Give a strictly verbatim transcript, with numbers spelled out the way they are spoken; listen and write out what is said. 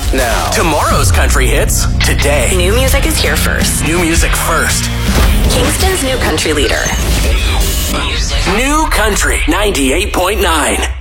now. Tomorrow's country hits today. New music is here first. New music first. Kingston's new country leader. New Country ninety-eight point nine.